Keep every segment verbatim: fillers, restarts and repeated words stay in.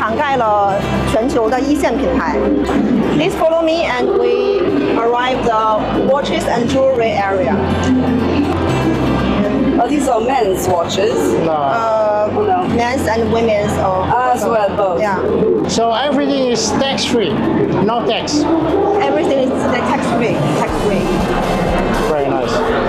涵盖了全球的一线品牌。Please follow me and we arrive the watches and jewelry area. Oh, these are men's watches. Uh, no. Men's and women's. Or, As well, both. Yeah. So everything is tax-free, no tax. Everything is tax-free. Tax-free. Very nice.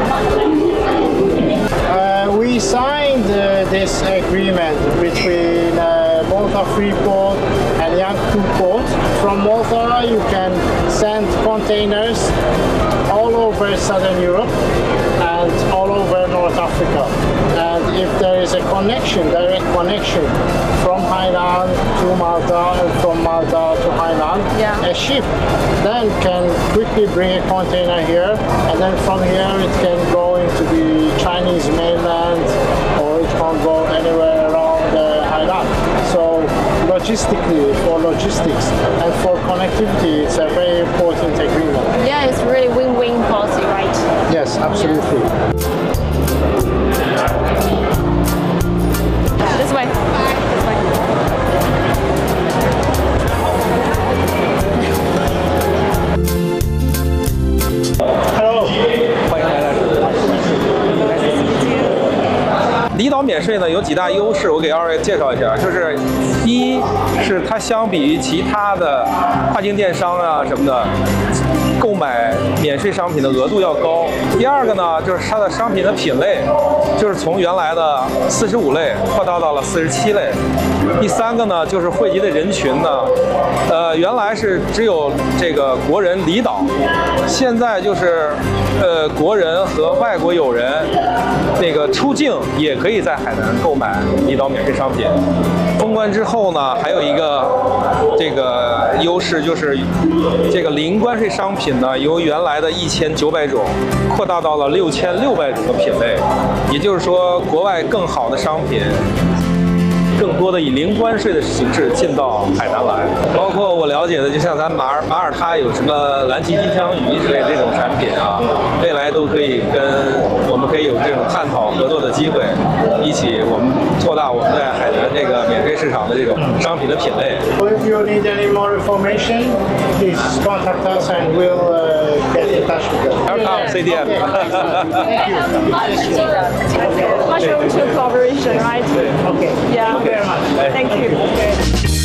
Uh, we signed uh, this agreement between uh, Malta Freeport and Yankton Port. From Malta, you can send containers all over Southern Europe and all over North Africa. And if there is a connection, direct connection from Hainan to Malta and from Malta to Hainan, Yeah. a ship then can quickly bring a container here, and then from here it can go into the Chinese mainland, or it can go anywhere around uh, Hainan. So logistically, for logistics and for connectivity, it's a very important agreement. Yeah, it's really win-win policy, right? Yes, absolutely. This way. This way. Hello. 欢迎来到离岛免税呢，有几大优势，我给二位介绍一下。就是一是它相比于其他的跨境电商啊什么的，购买免税商品的额度要高。第二个呢，就是它的商品的品类，就是从原来的四十五类扩大到了四十七类。第三个呢，就是汇集的人群呢，呃，原来是只有这个国人离岛，现在就是呃国人和外国友人那个出境也可以在海南购买离岛免税商品。封关之后呢，还有一个这个优势就是这个零关税商品呢，由原来的一千九百种扩大到了六千六百种的品类，也就是说，国外更好的商品。更多的以零关税的形式进到海南来，包括我了解的，就像咱马耳马耳他有什么蓝鳍金枪鱼之类的这种产品啊，未来都可以跟我们可以有这种探讨合作的机会，一起我们扩大我们在海南这个免税市场的这种商品的品类。 If you need any more information, please contact us and we'll uh, get in touch with you. Welcome C D M. Thank you. Mushroom to collaboration, right? Okay. Yeah. Thank you very much. Thank you.